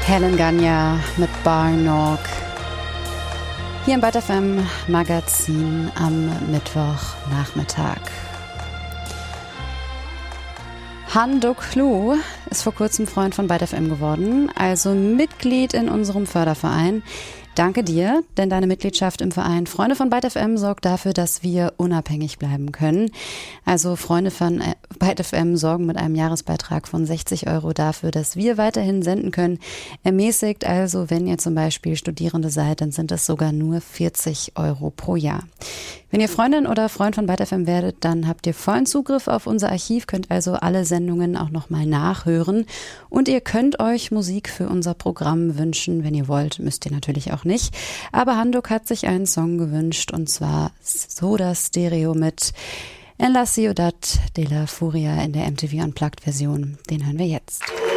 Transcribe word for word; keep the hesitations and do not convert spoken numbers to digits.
Helen Ganya mit Barnok. Hier im Byte F M Magazin am Mittwochnachmittag. Han Do-Klu ist vor kurzem Freund von Byte F M geworden, also Mitglied in unserem Förderverein. Danke dir, denn deine Mitgliedschaft im Verein Freunde von Byte F M sorgt dafür, dass wir unabhängig bleiben können. Also Freunde von Byte F M sorgen mit einem Jahresbeitrag von sechzig Euro dafür, dass wir weiterhin senden können. Ermäßigt also, wenn ihr zum Beispiel Studierende seid, dann sind das sogar nur vierzig Euro pro Jahr. Wenn ihr Freundin oder Freund von Byte F M werdet, dann habt ihr vollen Zugriff auf unser Archiv, könnt also alle Sendungen auch nochmal nachhören. Und ihr könnt euch Musik für unser Programm wünschen, wenn ihr wollt, müsst ihr natürlich auch nicht. Aber Handuk hat sich einen Song gewünscht, und zwar Soda Stereo mit En la Ciudad de la Furia in der M T V Unplugged Version. Den hören wir jetzt.